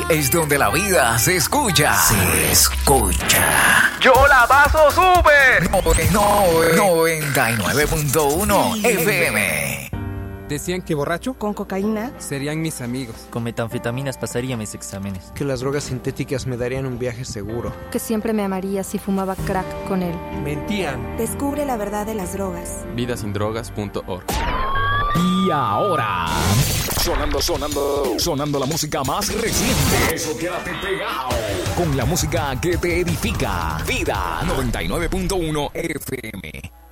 es donde la vida se escucha. Se escucha. ¡Yo la paso súper! 99.1 FM. Decían que borracho con cocaína serían mis amigos. Con metanfetaminas pasaría mis exámenes. Que las drogas sintéticas me darían un viaje seguro. Que siempre me amaría si fumaba crack con él. Mentían. Descubre la verdad de las drogas. Vidasindrogas.org. Y ahora, sonando la música más reciente. Eso, quédate pegado con la música que te edifica. Vida 99.1 FM.